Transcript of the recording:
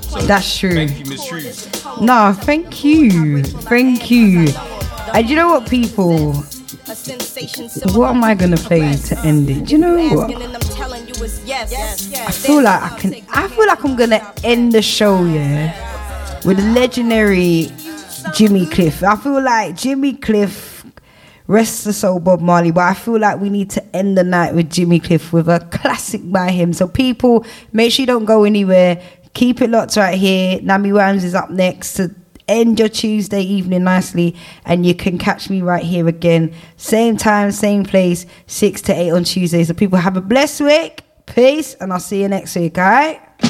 So that's true. Thank you, Miss Shrews. No, thank you. And you know what, people? What am I gonna play to end it? Do you know what? I feel like I'm gonna end the show, with the legendary Jimmy Cliff. I feel like Jimmy Cliff, rest the soul Bob Marley, but I feel like we need to end the night with Jimmy Cliff with a classic by him. So people, make sure you don't go anywhere. Keep it locked right here. Nami Rhymes is up next to end your Tuesday evening nicely, and you can catch me right here again, same time, same place, 6 to 8 on Tuesday. So people, have a blessed week. Peace, and I'll see you next week. All right.